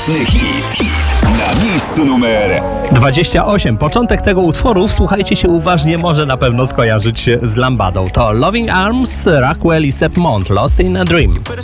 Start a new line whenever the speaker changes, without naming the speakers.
Mocny hit. Na miejscu numer
28. Początek tego utworu, wsłuchajcie się uważnie, może na pewno skojarzyć się z lambadą. To Loving Arms, Rockwell i Sepp Mont, Lost in a Dream.